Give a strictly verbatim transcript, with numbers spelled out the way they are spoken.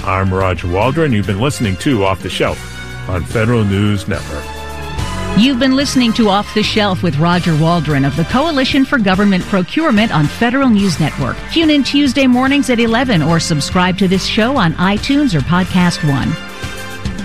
I'm Roger Waldron. You've been listening to Off the Shelf on Federal News Network. You've been listening to Off the Shelf with Roger Waldron of the Coalition for Government Procurement on Federal News Network. Tune in Tuesday mornings at eleven or subscribe to this show on iTunes or Podcast One.